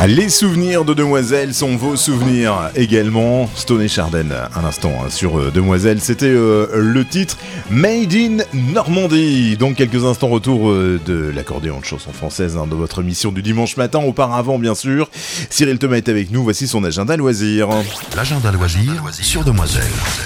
Les souvenirs de Demoiselle sont vos souvenirs également. Stone et Chardin, un instant sur Demoiselle, c'était le titre Made in Normandie. Donc quelques instants retour de l'accordéon de chansons françaises de votre émission du dimanche matin. Auparavant bien sûr, Cyril Thomas est avec nous, voici son agenda loisirs. L'agenda loisirs sur Demoiselle.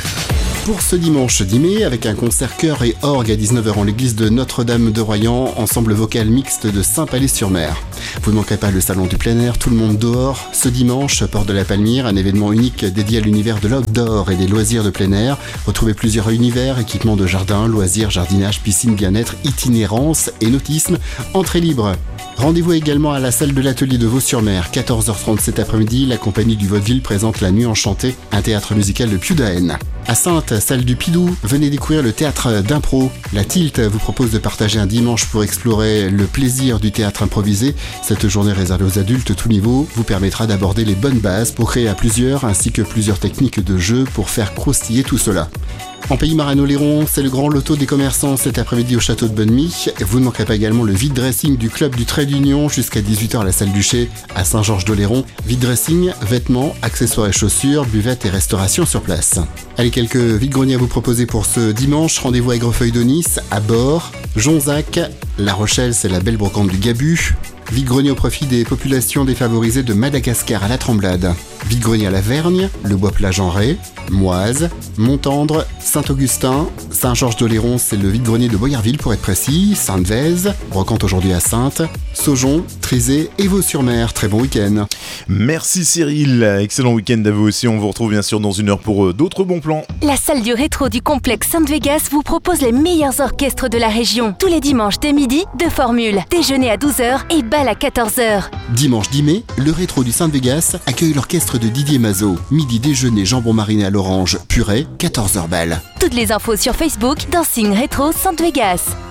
Pour ce dimanche 10 mai, avec un concert chœur et orgue à 19h en l'église de Notre-Dame de Royan, ensemble vocal mixte de Saint-Palais-sur-Mer. Vous ne manquerez pas le salon du plein air, tout le monde dehors. Ce dimanche, Porte de la Palmyre, un événement unique dédié à l'univers de l'outdoor et des loisirs de plein air. Retrouvez plusieurs univers, équipements de jardin, loisirs, jardinage, piscine, bien-être, itinérance et nautisme. Entrée libre. Rendez-vous également à la salle de l'atelier de Vaux-sur-Mer, 14h30 cet après-midi. La compagnie du Vaudeville présente La Nuit Enchantée, un théâtre musical de Pudaen. À Saintes, salle du Pidou, venez découvrir le théâtre d'impro. La Tilt vous propose de partager un dimanche pour explorer le plaisir du théâtre improvisé. Cette journée réservée aux adultes tout niveau vous permettra d'aborder les bonnes bases pour créer à plusieurs, ainsi que plusieurs techniques de jeu pour faire croustiller tout cela. En Pays Marano-Léron, c'est le grand loto des commerçants cet après-midi au château de Bonnemie. Vous ne manquerez pas également le vide dressing du club du Trait d'Union jusqu'à 18h à la salle du Chai à Saint-Georges-d'Oléron. Vide dressing, vêtements, accessoires et chaussures, buvette et restauration sur place. Allez, quelques vides-greniers à vous proposer pour ce dimanche. Rendez-vous à Aigrefeuille de Nice, à Bord, Jonzac, La Rochelle, c'est la belle brocante du Gabu. Vide-grenier au profit des populations défavorisées de Madagascar à la Tremblade. Vide-grenier à la Vergne, le Bois-Plage en Ré, Moise, Montendre, Saint-Augustin, Saint-Georges-d'Oléron, c'est le vide-grenier de Boyarville pour être précis, Sainte-Vèze, brocante aujourd'hui à Saintes, Saujon, Trézé et Vaux-sur-Mer. Très bon week-end. Merci Cyril, excellent week-end à vous aussi. On vous retrouve bien sûr dans une heure pour d'autres bons plans. La salle du rétro du complexe Sainte-Vegas vous propose les meilleurs orchestres de la région. Tous les dimanches dès midi, 2 formules, déjeuner à 12h et bal à 14h. Dimanche 10 mai, le rétro du Sainte-Vegas accueille l'orchestre de Didier Mazot. Midi déjeuner, jambon mariné à l'orange, purée, 14h bal. Toutes les infos sur Facebook, Dancing Rétro Sainte-Vegas.